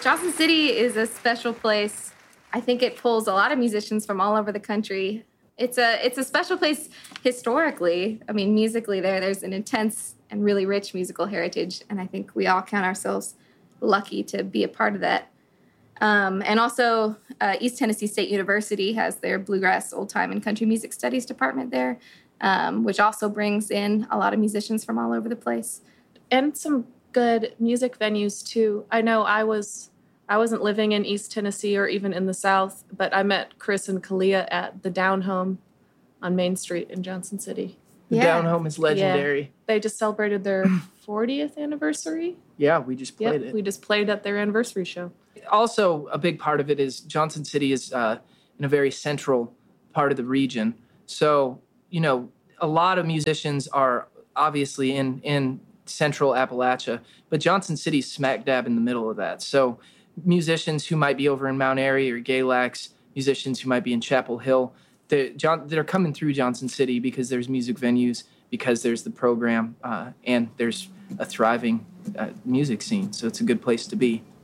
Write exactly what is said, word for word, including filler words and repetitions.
Johnson City is a special place. I think it pulls a lot of musicians from all over the country. It's a it's a special place historically. I mean, musically there, there's an intense and really rich musical heritage, and I think we all count ourselves lucky to be a part of that. Um, and also, uh, East Tennessee State University has their Bluegrass, Old Time, and Country Music Studies department there, um, which also brings in a lot of musicians from all over the place. And some good music venues, too. I know I was... I wasn't living in East Tennessee or even in the South, but I met Chris and Kalia at the Down Home on Main Street in Johnson City. The yeah. Down Home is legendary. Yeah. They just celebrated their fortieth anniversary. Yeah, we just played yep, it. We just played at their anniversary show. Also, a big part of it is Johnson City is uh, in a very central part of the region. So, you know, a lot of musicians are obviously in, in central Appalachia, but Johnson City's smack dab in the middle of that. So musicians who might be over in Mount Airy or Galax, musicians who might be in Chapel Hill, they're, John, they're coming through Johnson City because there's music venues, because there's the program, uh, and there's a thriving uh, music scene. So it's a good place to be.